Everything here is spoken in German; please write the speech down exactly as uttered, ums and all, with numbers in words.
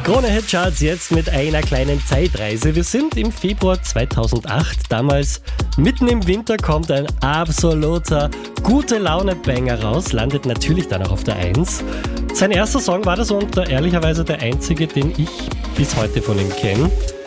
Krone-Hit-Charts jetzt mit einer kleinen Zeitreise. Wir sind im Februar zweitausendacht. Damals, mitten im Winter, kommt ein absoluter Gute-Laune-Banger raus. Landet natürlich dann auch auf der eins. Sein erster Song war das und ehrlicherweise der einzige, den ich bis heute von ihm kenne.